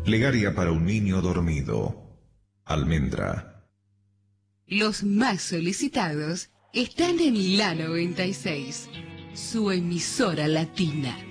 Plegaria para un niño dormido. Almendra. Los más solicitados están en La 96, su emisora latina.